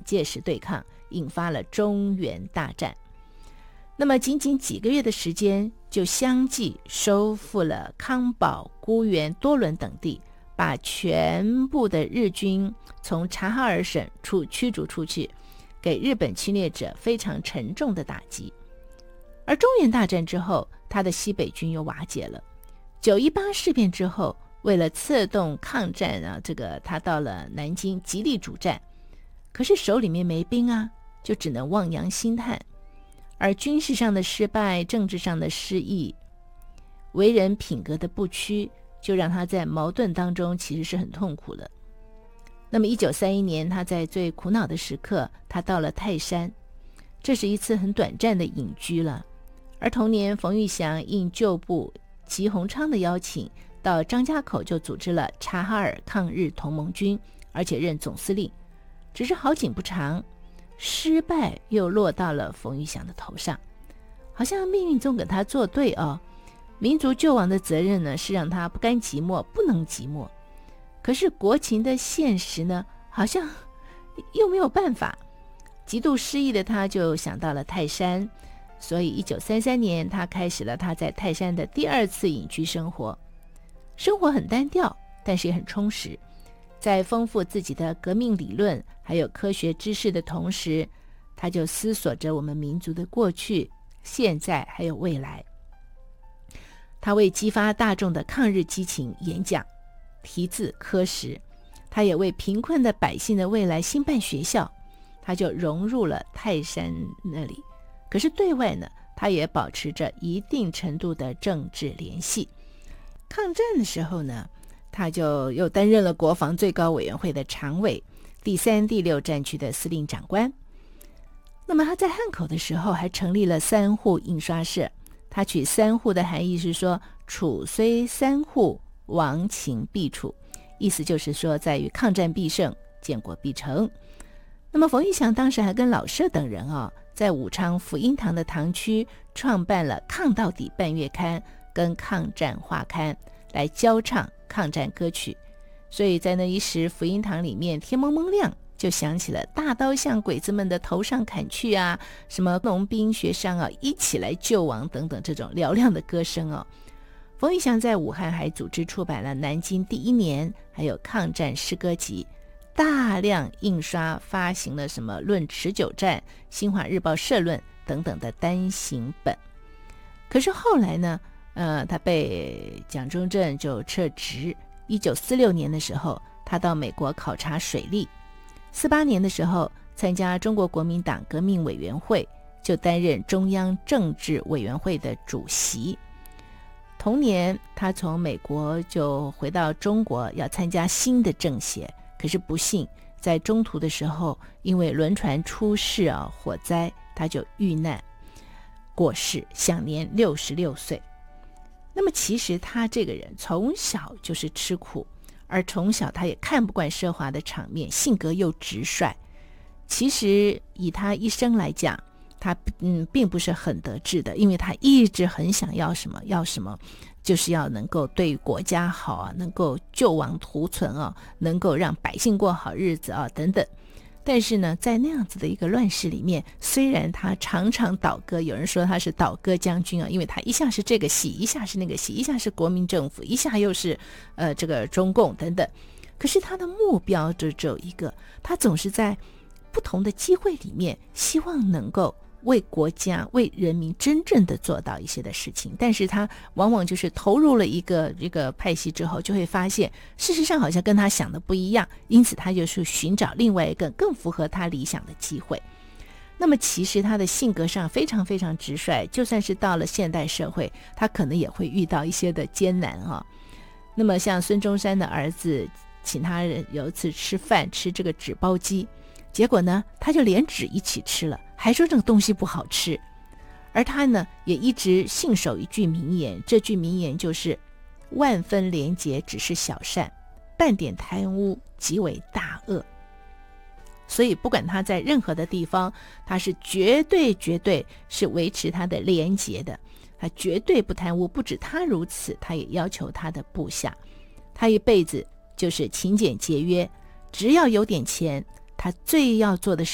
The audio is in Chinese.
届时对抗，引发了中原大战。那么仅仅几个月的时间，就相继收复了康保、孤原、多伦等地，把全部的日军从察哈尔省驱逐出去，给日本侵略者非常沉重的打击。而中原大战之后，他的西北军又瓦解了。918事变之后，为了策动抗战啊，他到了南京极力主战，可是手里面没兵啊，就只能望洋兴叹。而军事上的失败，政治上的失意，为人品格的不屈，就让他在矛盾当中其实是很痛苦的。那么1931年，他在最苦恼的时刻，他到了泰山，这是一次很短暂的隐居了。而同年，冯玉祥应旧部齐鸿昌的邀请，到张家口就组织了察哈尔抗日同盟军，而且任总司令。只是好景不长，失败又落到了冯玉祥的头上，好像命运总跟他作对哦。民族救亡的责任呢，是让他不甘寂寞，不能寂寞。可是国情的现实呢，好像又没有办法。极度失意的他就想到了泰山，所以1933年他开始了他在泰山的第2次隐居生活。生活很单调，但是也很充实。在丰富自己的革命理论还有科学知识的同时，他就思索着我们民族的过去、现在还有未来。他为激发大众的抗日激情演讲，题字刻石。他也为贫困的百姓的未来兴办学校，他就融入了泰山那里。可是对外呢，他也保持着一定程度的政治联系。抗战的时候呢，他就又担任了国防最高委员会的常委，第3、第6战区的司令长官。那么他在汉口的时候还成立了3户印刷社，他取3户的含义是说，楚虽3户，亡秦必楚，意思就是说在于抗战必胜，建国必成。那么冯玉祥当时还跟老舍等人在武昌福音堂的堂区创办了抗到底半月刊跟抗战画刊，来教唱抗战歌曲。所以在那一时，福音堂里面天蒙蒙亮，就响起了大刀向鬼子们的头上砍去啊，什么农兵学商一起来救亡等等这种嘹亮的歌声冯玉祥在武汉还组织出版了南京第1年还有抗战诗歌集，大量印刷发行了什么论持久战、新华日报社论等等的单行本。可是后来呢，他被蒋中正就撤职。1946年的时候，他到美国考察水利。48年的时候，参加中国国民党革命委员会，就担任中央政治委员会的主席。同年，他从美国就回到中国，要参加新的政协。可是不幸，在中途的时候，因为轮船出事火灾，他就遇难过世，享年66岁。那么其实他这个人从小就是吃苦，而从小他也看不惯奢华的场面，性格又直率。其实以他一生来讲，他并不是很得志的，因为他一直很想要什么，就是要能够对国家好能够救亡图存能够让百姓过好日子等等。但是呢，在那样子的一个乱世里面，虽然他常常倒戈，有人说他是倒戈将军因为他一下是这个系，一下是那个系，一下是国民政府，一下又是这个中共等等。可是他的目标就只有一个，他总是在不同的机会里面，希望能够为国家为人民真正的做到一些的事情。但是他往往就是投入了一个派系之后，就会发现事实上好像跟他想的不一样，因此他就是寻找另外一个更符合他理想的机会。那么其实他的性格上非常非常直率，就算是到了现代社会，他可能也会遇到一些的艰难那么像孙中山的儿子请他有一次吃饭，吃这个纸包鸡，结果呢他就连纸一起吃了，还说这个东西不好吃。而他呢也一直信守一句名言，这句名言就是万分廉洁只是小善，半点贪污即为大恶。所以不管他在任何的地方，他是绝对是维持他的廉洁的，他绝对不贪污。不止他如此，他也要求他的部下，他一辈子就是勤俭节约，只要有点钱，他最要做的事